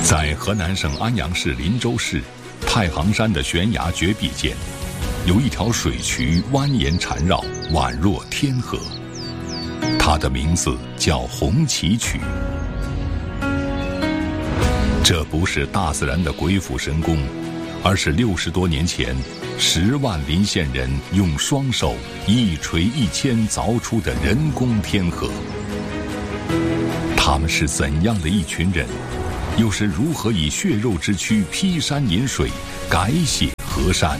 在河南省安阳市林州市太行山的悬崖绝壁间，有一条水渠蜿蜒缠绕，宛若天河。它的名字叫红旗渠。这不是大自然的鬼斧神工，而是60多年前10万临县人用双手一锤一钎凿出的人工天河。他们是怎样的一群人，又是如何以血肉之躯劈山饮水，改写河山？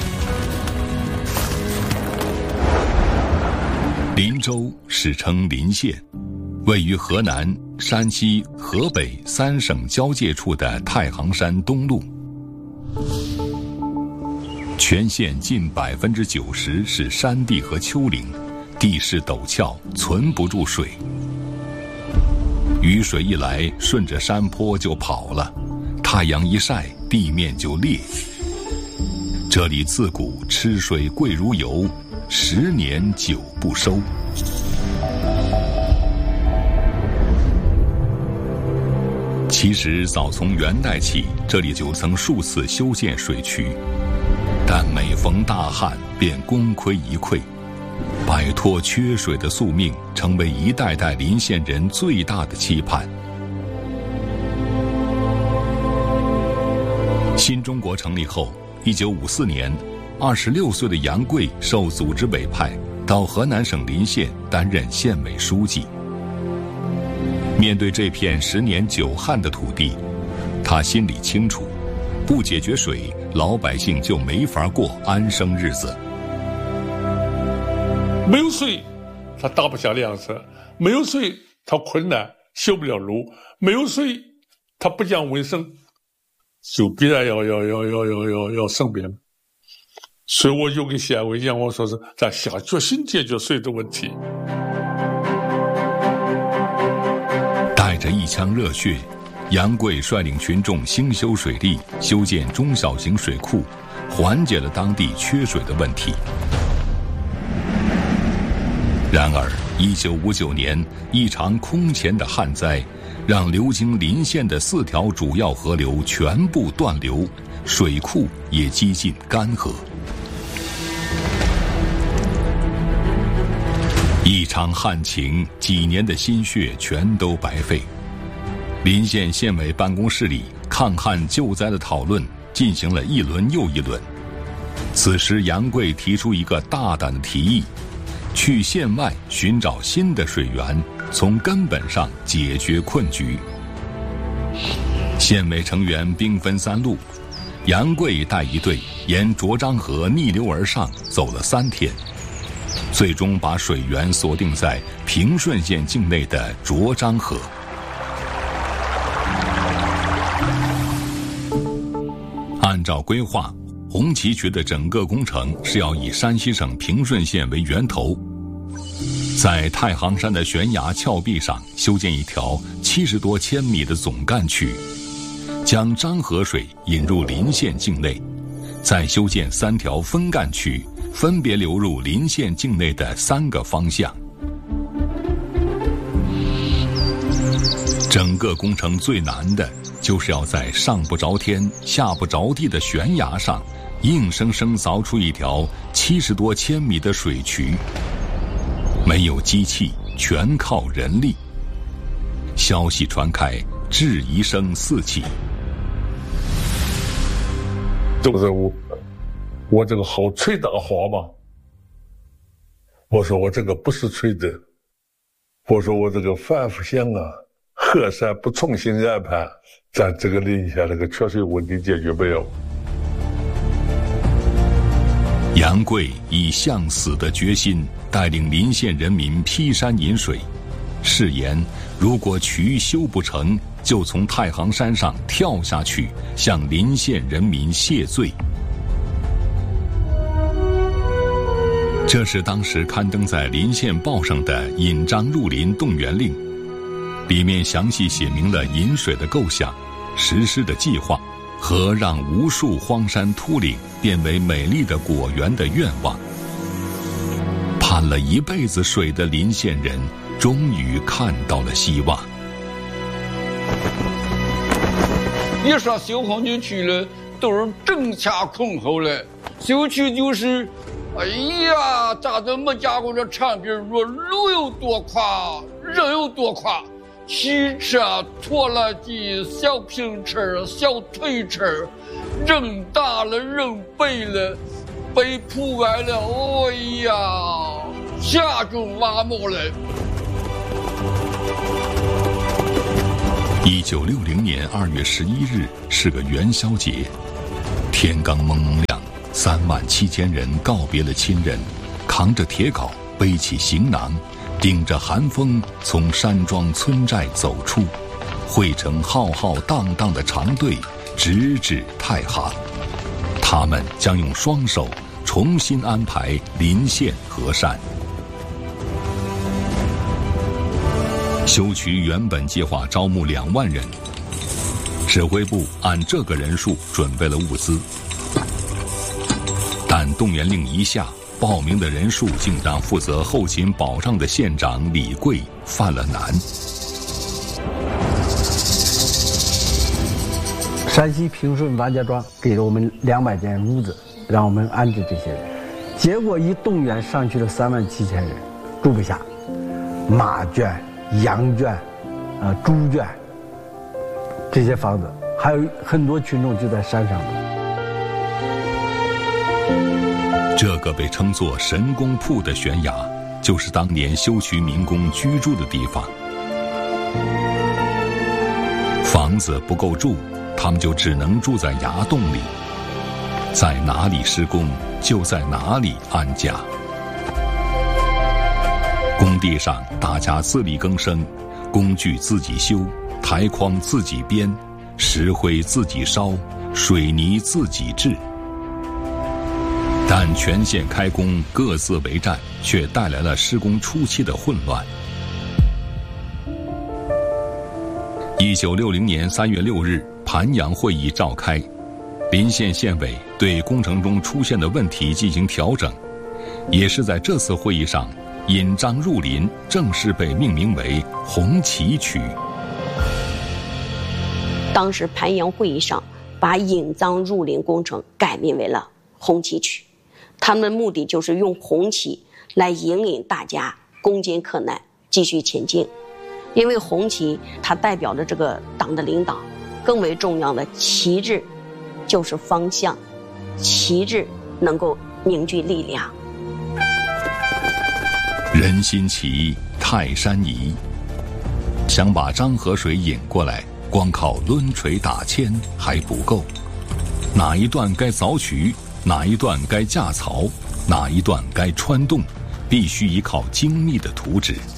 林州史称临县，位于河南、山西、河北3省交界处的太行山东麓。全县近90%是山地和丘陵，地势陡峭，存不住水。雨水一来，顺着山坡就跑了，太阳一晒，地面就裂。这里自古吃水贵如油，10年久不收。其实早从元代起，这里就曾数次修建水渠，但每逢大旱便功亏一篑。摆脱缺水的宿命，成为一代代临县人最大的期盼。新中国成立后，1954年，26岁的杨贵受组织委派到河南省临县担任县委书记。面对这片10年久旱的土地，他心里清楚，不解决水，老百姓就没法过安生日子。 没有水，他打不下粮食；没有水，他困难修不了路；没有水，他不讲卫生，就必然要生病。所以我就跟县委讲，我说是咱下决心解决水的问题。 带着一腔热血，杨贵率领群众兴修水利，修建中小型水库，缓解了当地缺水的问题。然而1959年，一场空前的旱灾，让流经临县的4条主要河流全部断流，水库也几近干涸。一场旱情，几年的心血全都白费。临县县委办公室里，抗旱救灾的讨论进行了一轮又一轮。此时杨贵提出一个大胆的提议，去县外寻找新的水源，从根本上解决困局。县委成员兵分3路，杨贵带一队沿涿漳河逆流而上，走了3天，最终把水源锁定在平顺县境内的涿漳河。按照规划，红旗渠的整个工程是要以山西省平顺县为源头，在太行山的悬崖峭壁上修建一条70多千米的总干渠，将漳河水引入临县境内，再修建3条分干渠，分别流入临县境内的3个方向。整个工程最难的就是要在上不着天下不着地的悬崖上硬生生凿出一条70多千米的水渠，没有机器，全靠人力。消息传开，质疑声四起。 这不是我这个好吹大话吗？我说我这个不是吹的，我说我这个反复想啊，河山不重新安排，咱这个临县这个缺水问题解决不了。 杨贵以向死的决心带领临县人民劈山饮水，誓言如果渠修不成，就从太行山上跳下去，向临县人民谢罪。这是当时刊登在《临县报》上的引漳入林动员令，里面详细写明了引水的构想、实施的计划和让无数荒山秃岭变为美丽的果园的愿望。盼了一辈子水的临县人终于看到了希望。 一上修红旗区了，都是正恰空后了。修区就是，哎呀，咋这么家伙这产品说路有多垮，人有多垮，汽车、拖拉机、小平车、小推车，人大了，人背了，被铺完了，哎呀，下种麻木了。 1960年2月11日是个元宵节，天刚蒙蒙亮，37000人告别了亲人，扛着铁镐，背起行囊，顶着寒风从山庄村寨走出，汇成浩浩荡荡的长队，直至太行。他们将用双手重新安排临县河山。修区原本计划招募2万人，指挥部按这个人数准备了物资，但动员令一下，报名的人数竟让负责后勤保障的县长李贵犯了难。 山西平顺王家庄给了我们200间屋子，让我们安置这些人。结果一动员上去了37000人，住不下，马圈、羊圈、猪圈，这些房子，还有很多群众就在山上。 这个被称作神功铺的悬崖，就是当年修区民工居住的地方。房子不够住，他们就只能住在崖洞里，在哪里施工就在哪里安家。工地上大家自力更生，工具自己修，台筐自己编，石灰自己烧，水泥自己制。但全县开工各自为战，却带来了施工初期的混乱。1960年3月6日，盘阳会议召开，临县县委对工程中出现的问题进行调整。也是在这次会议上，引漳入林正式被命名为红旗区。 当时盘阳会议上把引漳入林工程改名为了红旗区，他们的目的就是用红旗来引领大家攻坚克难，继续前进。因为红旗它代表着这个党的领导，更为重要的旗帜就是方向，旗帜能够凝聚力量。 人心齐，泰山移。想把漳河水引过来，光靠抡锤打铅还不够。哪一段该凿渠，哪一段该架槽，哪一段该穿洞，必须依靠精密的图纸。